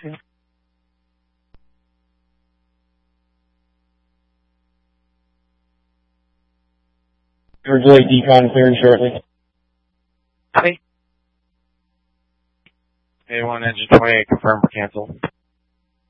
Relay decon clearing shortly. Copy. A1 engine 28, confirm for cancel.